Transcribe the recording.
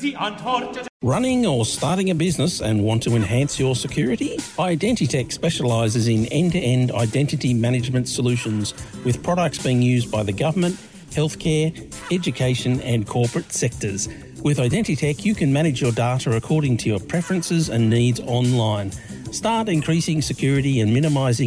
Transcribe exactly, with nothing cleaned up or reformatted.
Running or starting a business and want to enhance your security? Identitech specialises in end-to-end identity management solutions with products being used by the government, healthcare, education and corporate sectors. With Identitech, you can manage your data according to your preferences and needs online. Start increasing security and minimising